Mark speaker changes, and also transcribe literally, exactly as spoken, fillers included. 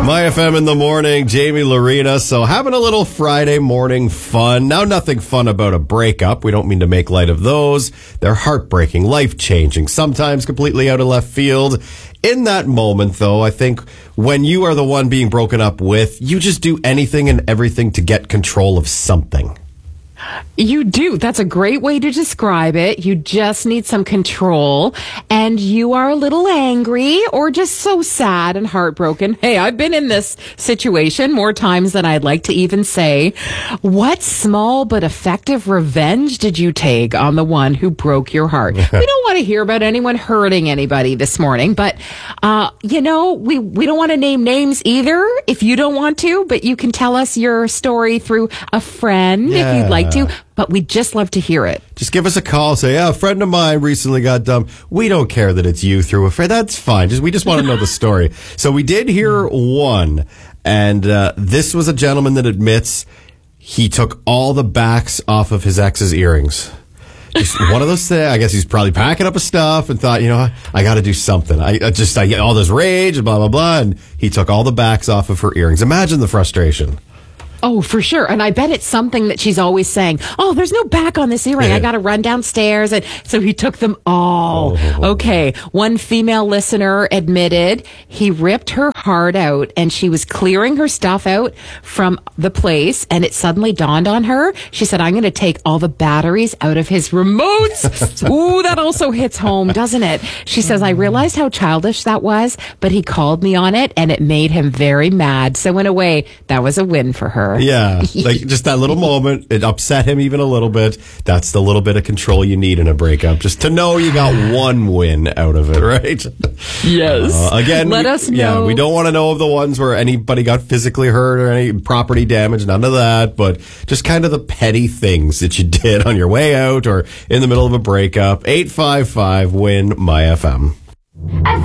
Speaker 1: My F M in the morning, Jamie Lorena. So having a little Friday morning fun. Now, nothing fun about a breakup. We don't mean to make light of those. They're heartbreaking, life-changing, sometimes completely out of left field. In that moment, though, I think when you are the one being broken up with, you just do anything and everything to get control of something.
Speaker 2: You do. That's a great way to describe it. You just need some control, and you are a little angry or just so sad and heartbroken. Hey, I've been in this situation more times than I'd like to even say. What small but effective revenge did you take on the one who broke your heart? We don't want to hear about anyone hurting anybody this morning, but, uh, you know, we, we don't want to name names either if you don't want to, but you can tell us your story through a friend
Speaker 1: Yeah.
Speaker 2: if you'd like to, but we'd just love to hear it.
Speaker 1: Just give us a call. Say, yeah, a friend of mine recently got dumped. We don't care that it's you through a friend. That's fine. Just we just want to know the story. So we did hear one, and uh, this was a gentleman that admits he took all the backs off of his ex's earrings. Just one of those things. I guess he's probably packing up his stuff and thought, you know, I got to do something. I, I just I get all this rage and blah blah blah, and he took all the backs off of her earrings. Imagine the frustration.
Speaker 2: Oh, for sure. And I bet it's something that she's always saying, oh, there's no back on this earring. I got to run downstairs. And so he took them all. Oh. Okay. One female listener admitted he ripped her heart out and she was clearing her stuff out from the place. And it suddenly dawned on her. She said, I'm going to take all the batteries out of his remotes. Ooh, that also hits home, doesn't it? She says, I realized how childish that was, but he called me on it and it made him very mad. So in a way, that was a win for her.
Speaker 1: Yeah, like just that little moment, it upset him even a little bit. That's the little bit of control you need in a breakup, just to know you got one win out of it, right?
Speaker 2: Yes.
Speaker 1: Uh, again,
Speaker 2: let
Speaker 1: we,
Speaker 2: us know.
Speaker 1: Yeah, we don't want to know of the ones where anybody got physically hurt or any property damage, none of that, but just kind of the petty things that you did on your way out or in the middle of a breakup. eight five five, win, my F M.